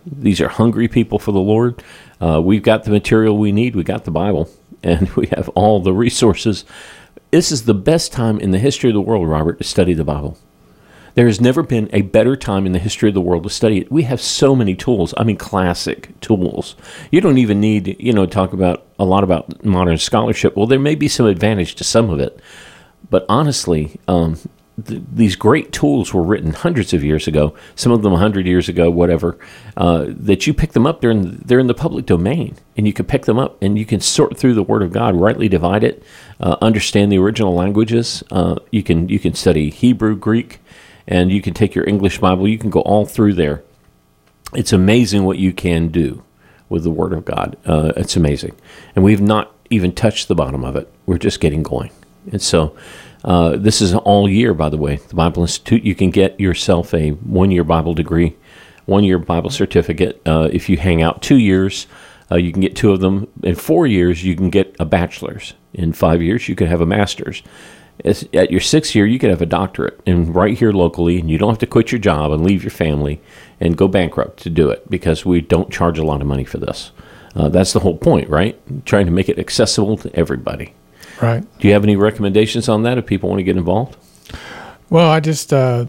These are hungry people for the Lord. We've got the material we need. We got the Bible, and we have all the resources. This is the best time in the history of the world, Robert, to study the Bible. There has never been a better time in the history of the world to study it. We have so many tools. I mean, classic tools. You don't even need, talk about a lot about modern scholarship. Well, there may be some advantage to some of it, but honestly, these great tools were written hundreds of years ago, some of them 100 years ago, whatever, that you pick them up, they're in the public domain, and you can pick them up, and you can sort through the Word of God, rightly divide it, understand the original languages. You can study Hebrew, Greek, and you can take your English Bible. You can go all through there. It's amazing what you can do with the Word of God. It's amazing. And we've not even touched the bottom of it. We're just getting going. And so this is all year, by the way. The Bible Institute, you can get yourself a 1-year Bible degree, 1-year Bible certificate. If you hang out 2 years, you can get 2 of them. In 4 years, you can get a bachelor's. In 5 years, you can have a master's. At your 6th year, you can have a doctorate, and right here locally, and you don't have to quit your job and leave your family and go bankrupt to do it, because we don't charge a lot of money for this. That's the whole point, right? Trying to make it accessible to everybody. Right. Do you have any recommendations on that if people want to get involved? Well, I just want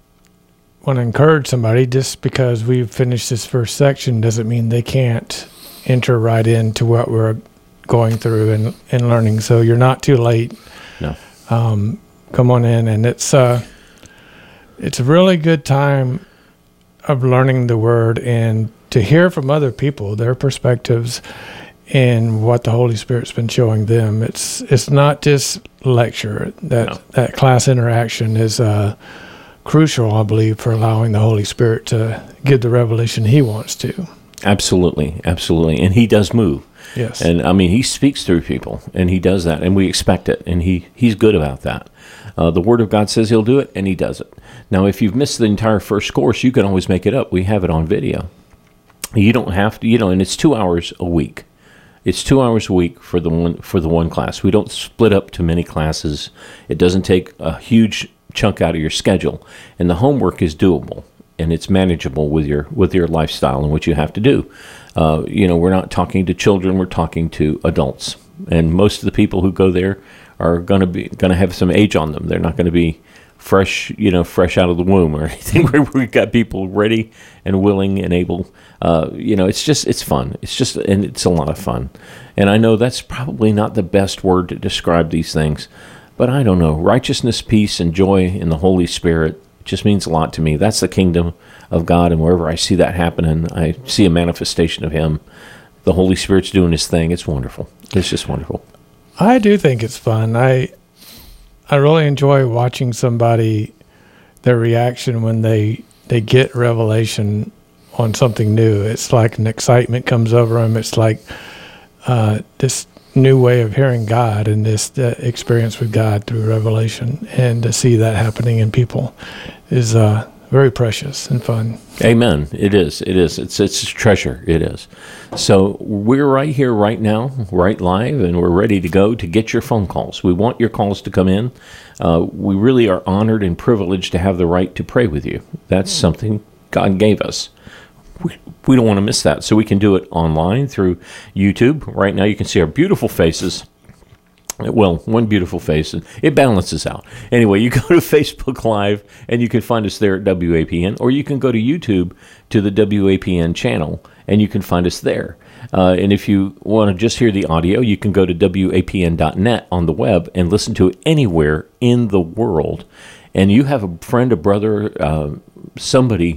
to encourage somebody. Just because we've finished this first section doesn't mean they can't enter right into what we're going through and learning. So you're not too late. No. Come on in, and it's a really good time of learning the Word and to hear from other people, their perspectives, and what the Holy Spirit's been showing them. It's not just lecture. That class interaction is crucial, I believe, for allowing the Holy Spirit to give the revelation He wants to. Absolutely, and He does move. Yes. And I mean, He speaks through people, and He does that, and we expect it, and He's good about that. The Word of God says He'll do it, and He does it. Now, if you've missed the entire first course, you can always make it up. We have it on video. You don't have to, and it's 2 hours a week. It's 2 hours a week for the one class. We don't split up too many classes. It doesn't take a huge chunk out of your schedule, and the homework is doable, and it's manageable with your lifestyle and what you have to do. We're not talking to children; we're talking to adults, and most of the people who go there are going to have some age on them. They're not going to be fresh out of the womb or anything. We've got people ready and willing and able. It's fun. And it's a lot of fun. And I know that's probably not the best word to describe these things, but I don't know. Righteousness, peace, and joy in the Holy Spirit just means a lot to me. That's the kingdom of God, and wherever I see that happening, I see a manifestation of Him. The Holy Spirit's doing His thing. It's wonderful. It's just wonderful. I do think it's fun. I really enjoy watching somebody, their reaction when they get revelation on something new. It's like an excitement comes over them. It's like this new way of hearing God and this experience with God through revelation. And to see that happening in people is very precious and fun. Amen. It is. It's a treasure. It is. So we're right here, right now, right live, and we're ready to go to get your phone calls. We want your calls to come in. We really are honored and privileged to have the right to pray with you. That's something God gave us. We don't want to miss that. So we can do it online through YouTube. Right now you can see our beautiful faces. Well, one beautiful face, and it balances out. Anyway, you go to Facebook Live, and you can find us there at WAPN, or you can go to YouTube to the WAPN channel, and you can find us there. And if you want to just hear the audio, you can go to WAPN.net on the web and listen to it anywhere in the world. And you have a friend, a brother, somebody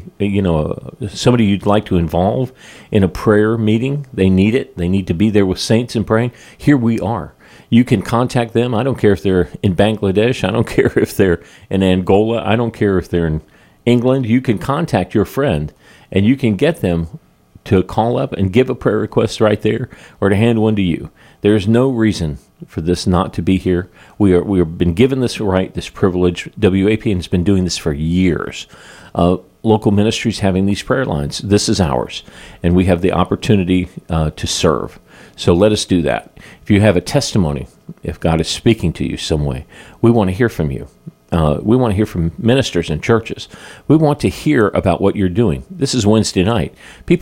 you'd like to involve in a prayer meeting. They need it. They need to be there with saints and praying. Here we are. You can contact them. I don't care if they're in Bangladesh. I don't care if they're in Angola. I don't care if they're in England. You can contact your friend, and you can get them to call up and give a prayer request right there, or to hand one to you. There's no reason for this not to be here. We have been given this right, this privilege. WAPN has been doing this for years. Local ministries having these prayer lines. This is ours, and we have the opportunity to serve. So let us do that. If you have a testimony, if God is speaking to you some way, we want to hear from you. We want to hear from ministers and churches. We want to hear about what you're doing. This is Wednesday night. People